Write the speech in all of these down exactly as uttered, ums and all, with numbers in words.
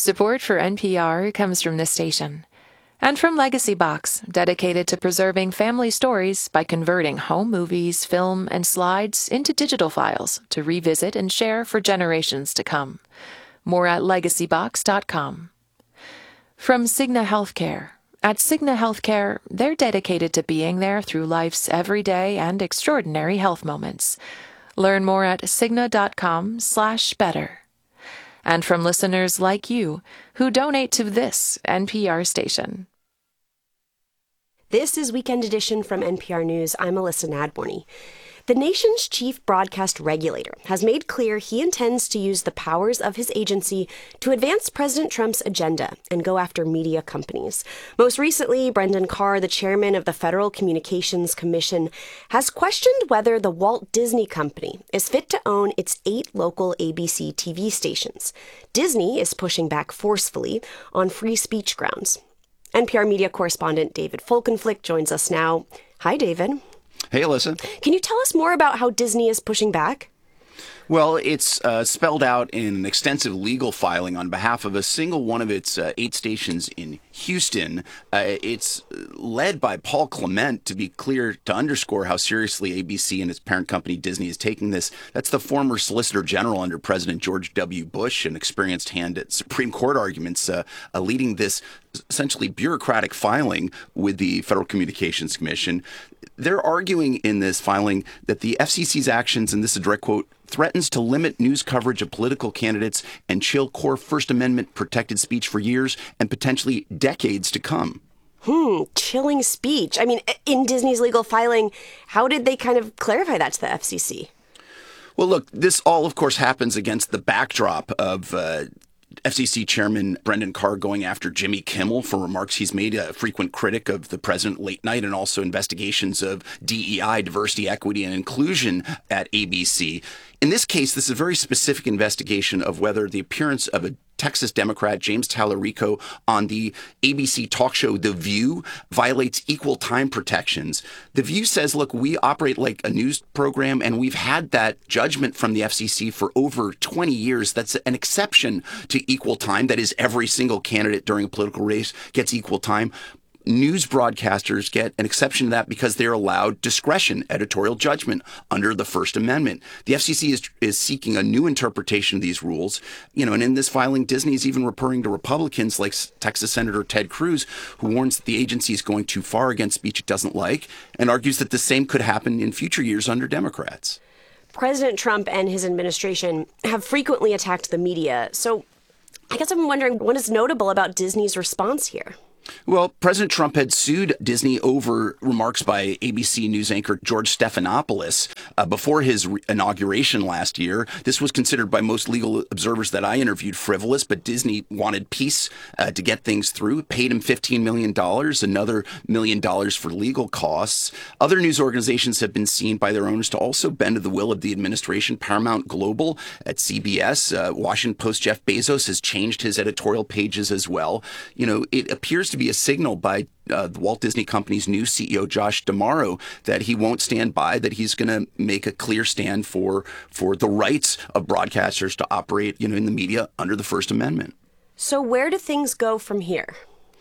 Support for N P R comes from this station and from Legacy Box, dedicated to preserving family stories by converting home movies, film, and slides into digital files to revisit and share for generations to come. More at legacy box dot com. From Cigna Healthcare. At Cigna Healthcare, they're dedicated to being there through life's everyday and extraordinary health moments. Learn more at cigna dot com slash better. And from listeners like you who donate to this N P R station. This is Weekend Edition from N P R News. I'm Alyssa Nadworny. The nation's chief broadcast regulator has made clear he intends to use the powers of his agency to advance President Trump's agenda and go after media companies. Most recently, Brendan Carr, the chairman of the Federal Communications Commission, has questioned whether the Walt Disney Company is fit to own its eight local A B C T V stations. Disney is pushing back forcefully on free speech grounds. N P R media correspondent David Folkenflik joins us now. Hi, David. Hey, Alyssa. Can you tell us more about how Disney is pushing back? Well, it's uh, spelled out in an extensive legal filing on behalf of a single one of its uh, eight stations in Houston. Uh, it's led by Paul Clement, to be clear, to underscore how seriously A B C and its parent company Disney is taking this. That's the former Solicitor General under President George W. Bush, an experienced hand at Supreme Court arguments, uh, uh, leading this essentially bureaucratic filing with the Federal Communications Commission. They're arguing in this filing that the F C C's actions, and this is a direct quote, threatens to limit news coverage of political candidates and chill core First Amendment protected speech for years and potentially decades to come. Hmm, chilling speech. I mean, in Disney's legal filing, how did they kind of clarify that to the F C C? Well, look, this all, of course, happens against the backdrop of uh, F C C Chairman Brendan Carr going after Jimmy Kimmel for remarks he's made, a frequent critic of the president late night, and also investigations of D E I, diversity, equity, and inclusion at A B C. In this case, this is a very specific investigation of whether the appearance of a Texas Democrat, James Tallarico, on the A B C talk show The View violates equal time protections. The View says, look, we operate like a news program, and we've had that judgment from the F C C for over twenty years. That's an exception to equal time. That is, every single candidate during a political race gets equal time. News broadcasters get an exception to that because they're allowed discretion, editorial judgment under the First Amendment. The F C C is is seeking a new interpretation of these rules. You know, and in this filing, Disney is even referring to Republicans like Texas Senator Ted Cruz, who warns that the agency is going too far against speech it doesn't like, and argues that the same could happen in future years under Democrats. President Trump and his administration have frequently attacked the media. So I guess I'm wondering, what is notable about Disney's response here? Well, President Trump had sued Disney over remarks by A B C News anchor George Stephanopoulos uh, before his re- inauguration last year. This was considered by most legal observers that I interviewed frivolous, but Disney wanted peace uh, to get things through, paid him fifteen million dollars, another million dollars for legal costs. Other news organizations have been seen by their owners to also bend to the will of the administration. Paramount Global at C B S, uh, Washington Post Jeff Bezos has changed his editorial pages as well. You know, it appears to be a signal by uh, the Walt Disney Company's new C E O, Josh D'Amaro, that he won't stand by, that he's going to make a clear stand for for the rights of broadcasters to operate, you know, in the media under the First Amendment. So where do things go from here?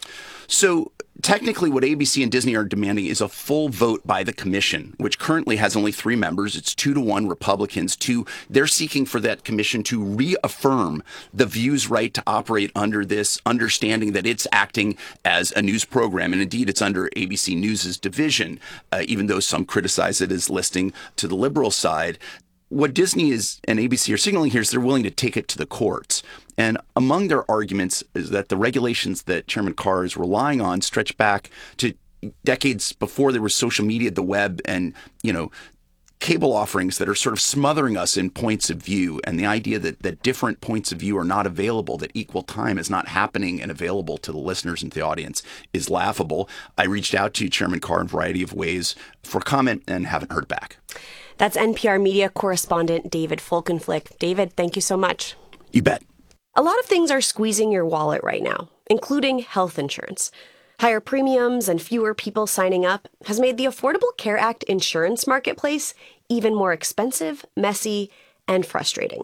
So technically what A B C and Disney are demanding is a full vote by the commission, which currently has only three members. It's two to one Republicans. Two, they're seeking for that commission to reaffirm the View's right to operate under this understanding that it's acting as a news program. And indeed, it's under A B C News's division, uh, even though some criticize it as listing to the liberal side. What Disney is and A B C are signaling here is they're willing to take it to the courts. And among their arguments is that the regulations that Chairman Carr is relying on stretch back to decades before there was social media, the web, and, you know, cable offerings that are sort of smothering us in points of view. And the idea that, that different points of view are not available, that equal time is not happening and available to the listeners and the audience is laughable. I reached out to Chairman Carr in a variety of ways for comment and haven't heard back. That's N P R media correspondent David Folkenflik. David, thank you so much. You bet. A lot of things are squeezing your wallet right now, including health insurance. Higher premiums and fewer people signing up has made the Affordable Care Act insurance marketplace even more expensive, messy, and frustrating.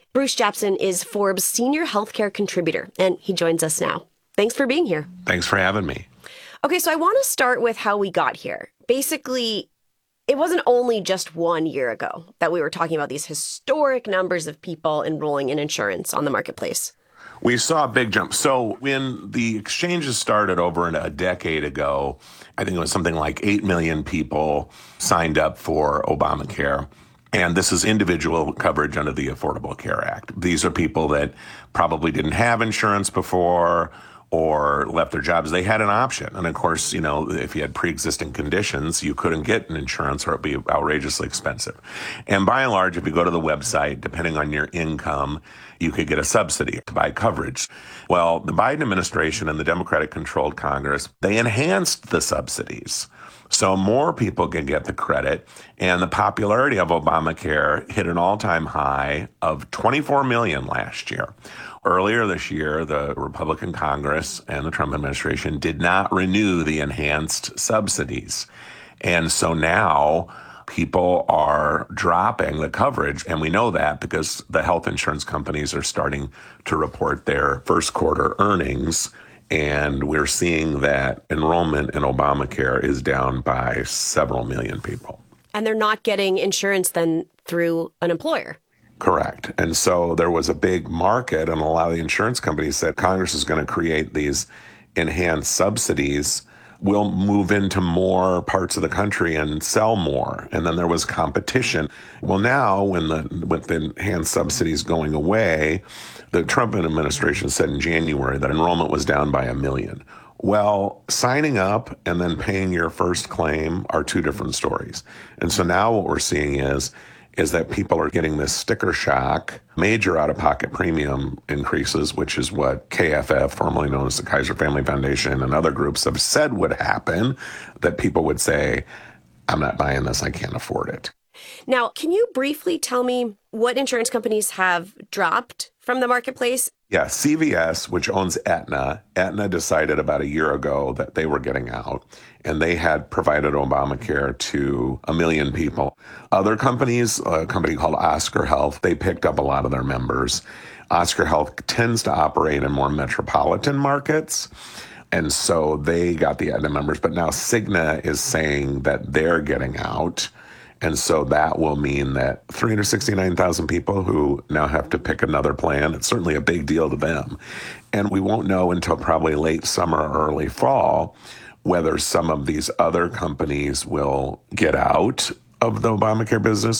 Bruce Japsen is Forbes' senior healthcare contributor, and he joins us now. Thanks for being here. Thanks for having me. Okay, so I want to start with how we got here. Basically, it wasn't only just one year ago that we were talking about these historic numbers of people enrolling in insurance on the marketplace. We saw a big jump. So when the exchanges started over a decade ago, I think it was something like eight million people signed up for Obamacare. And this is individual coverage under the Affordable Care Act. These are people that probably didn't have insurance before or left their jobs. They had an option. And of course, you know, if you had pre-existing conditions, you couldn't get an insurance or it'd be outrageously expensive. And by and large, if you go to the website, depending on your income, you could get a subsidy to buy coverage. Well, the Biden administration and the Democratic-controlled Congress, they enhanced the subsidies so more people can get the credit. And the popularity of Obamacare hit an all-time high of twenty-four million last year. Earlier this year, the Republican Congress and the Trump administration did not renew the enhanced subsidies. And so now people are dropping the coverage. And we know that because the health insurance companies are starting to report their first quarter earnings. And we're seeing that enrollment in Obamacare is down by several million people. And they're not getting insurance then through an employer. Correct. And so there was a big market, and a lot of the insurance companies said Congress is going to create these enhanced subsidies. We'll move into more parts of the country and sell more. And then there was competition. Well, now when the with the enhanced subsidies going away, the Trump administration said in January that enrollment was down by a million. Well, signing up and then paying your first claim are two different stories. And so now what we're seeing is is that people are getting this sticker shock, major out-of-pocket premium increases, which is what K F F, formerly known as the Kaiser Family Foundation, and other groups have said would happen, that people would say, I'm not buying this, I can't afford it. Now, can you briefly tell me what insurance companies have dropped from the marketplace? Yeah, C V S, which owns Aetna, Aetna decided about a year ago that they were getting out, and they had provided Obamacare to a million people. Other companies, a company called Oscar Health, they picked up a lot of their members. Oscar Health tends to operate in more metropolitan markets, and so they got the Aetna members. But now Cigna is saying that they're getting out. And so that will mean that three hundred sixty-nine thousand people who now have to pick another plan, it's certainly a big deal to them. And we won't know until probably late summer or early fall whether some of these other companies will get out of the Obamacare business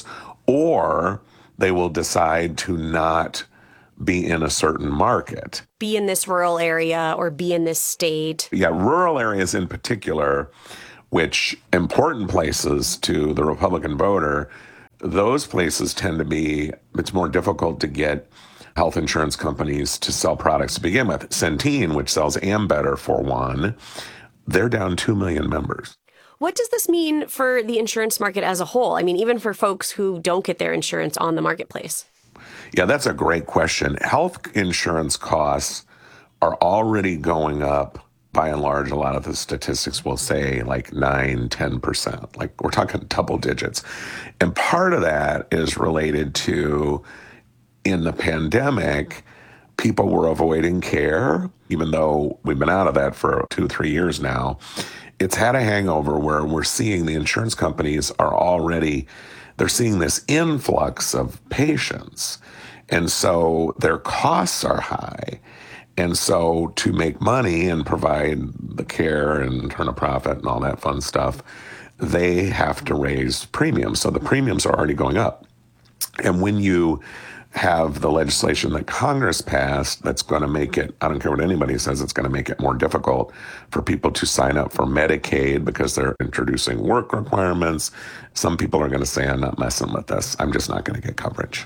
or they will decide to not be in a certain market. Be in this rural area or be in this state. Yeah, rural areas in particular, which important places to the Republican voter, those places tend to be, it's more difficult to get health insurance companies to sell products to begin with. Centene, which sells Ambetter for one, they're down two million members. What does this mean for the insurance market as a whole? I mean, even for folks who don't get their insurance on the marketplace. Yeah, that's a great question. Health insurance costs are already going up. By and large, a lot of the statistics will say like nine, ten percent. Like we're talking double digits. And part of that is related to, in the pandemic, people were avoiding care, even though we've been out of that for two, three years now. It's had a hangover where we're seeing the insurance companies are already, they're seeing this influx of patients. And so their costs are high. And so to make money and provide the care and turn a profit and all that fun stuff, they have to raise premiums. So the premiums are already going up. And when you have the legislation that Congress passed that's going to make it, I don't care what anybody says, it's going to make it more difficult for people to sign up for Medicaid because they're introducing work requirements. Some people are going to say, I'm not messing with this. I'm just not going to get coverage.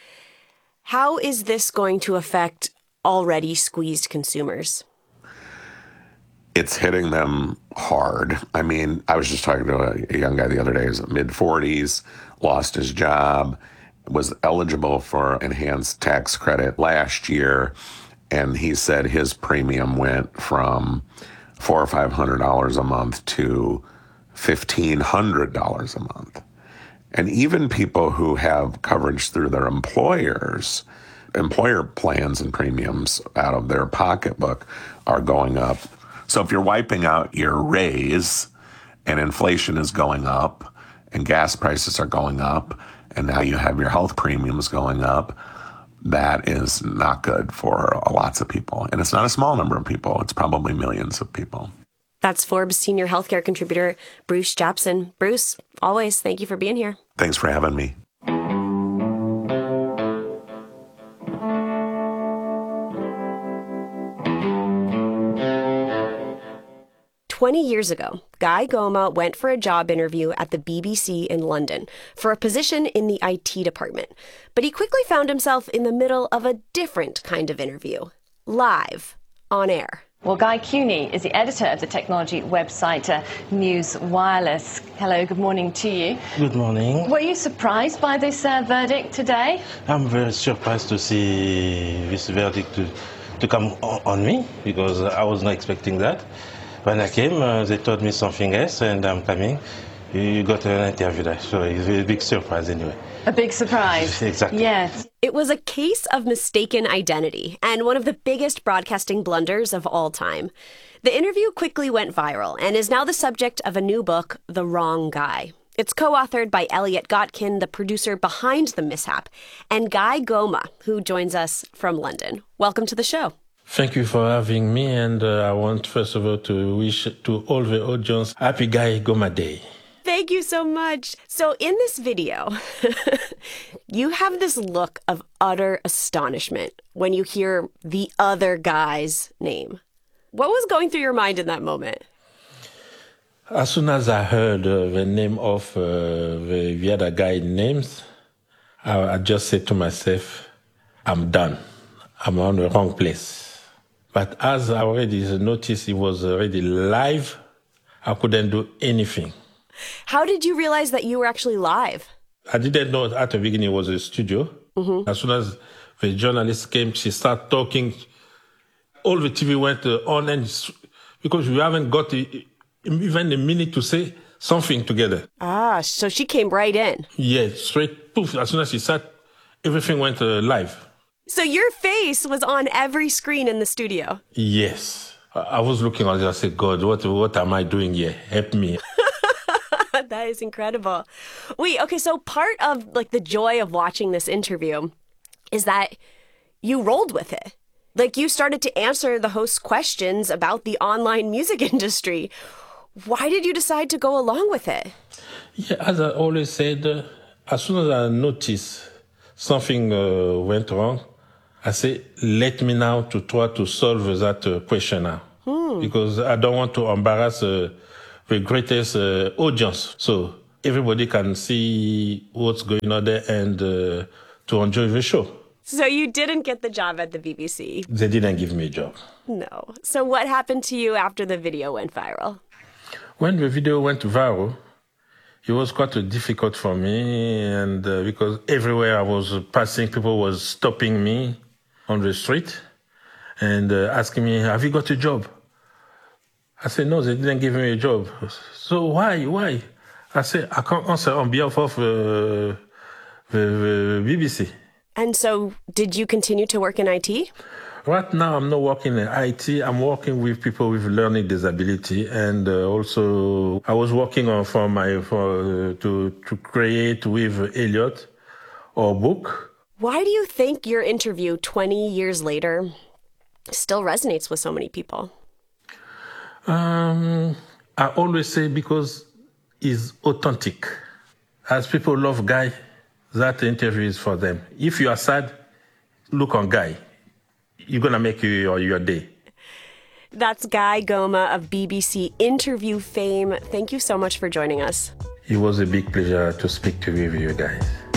How is this going to affect already squeezed consumers? It's hitting them hard. I mean, I was just talking to a, a young guy the other day, he's mid forties, lost his job, was eligible for enhanced tax credit last year, and he said his premium went from four or five hundred dollars a month to fifteen hundred dollars a month. And even people who have coverage through their employers, employer plans and premiums out of their pocketbook are going up. So if you're wiping out your raise and inflation is going up and gas prices are going up and now you have your health premiums going up, that is not good for lots of people. And it's not a small number of people. It's probably millions of people. That's Forbes senior healthcare contributor Bruce Japsen. Bruce, always, thank you for being here. Thanks for having me. twenty years ago, Guy Goma went for a job interview at the B B C in London for a position in the I T department. But he quickly found himself in the middle of a different kind of interview, live, on air. Well, Guy Cuny is the editor of the technology website uh, News Wireless. Hello, good morning to you. Good morning. Were you surprised by this uh, verdict today? I'm very surprised to see this verdict to, to come on, on me, because I was not expecting that. When I came, uh, they told me something else, and I'm coming. You got an interview there, so it's a big surprise anyway. A big surprise. Exactly. Yes. It was a case of mistaken identity and one of the biggest broadcasting blunders of all time. The interview quickly went viral and is now the subject of a new book, The Wrong Guy. It's co-authored by Elliot Gotkin, the producer behind the mishap, and Guy Goma, who joins us from London. Welcome to the show. Thank you for having me, and uh, I want first of all to wish to all the audience happy Guy Goma Day. Thank you so much. So in this video, you have this look of utter astonishment when you hear the other guy's name. What was going through your mind in that moment? As soon as I heard uh, the name of uh, the, the other guy's names, I, I just said to myself, I'm done. I'm on the wrong place. But as I already noticed it was already live, I couldn't do anything. How did you realize that you were actually live? I didn't know at the beginning it was a studio. Mm-hmm. As soon as the journalist came, she started talking. All the T V went uh, on, and because we haven't got a, even a minute to say something together. Ah, so she came right in. Yeah, straight poof. As soon as she sat, everything went uh, live. So your face was on every screen in the studio? Yes. I, I was looking at it. I said, God, what, what am I doing here? Help me. That is incredible. Wait, okay, so part of like the joy of watching this interview is that you rolled with it. Like you started to answer the host's questions about the online music industry. Why did you decide to go along with it? Yeah, as I always said, uh, as soon as I noticed something uh, went wrong, I say, let me now to try to solve that uh, question now. Hmm. Because I don't want to embarrass uh, the greatest uh, audience. So everybody can see what's going on there and uh, to enjoy the show. So you didn't get the job at the B B C? They didn't give me a job. No. So what happened to you after the video went viral? When the video went viral, it was quite difficult for me, and uh, because everywhere I was passing, people was stopping me on the street and uh, asking me, have you got a job? I said, no, they didn't give me a job. So why, why? I said, I can't answer on behalf of uh, the, the B B C. And so did you continue to work in I T? Right now, I'm not working in I T. I'm working with people with learning disability, and uh, also I was working on for my for uh, to to create with Elliot a book. Why do you think your interview twenty years later still resonates with so many people? Um, I always say because it's authentic. As people love Guy, that interview is for them. If you are sad, look on Guy. You're going to make your, your day. That's Guy Goma of B B C interview fame. Thank you so much for joining us. It was a big pleasure to speak to you, you guys.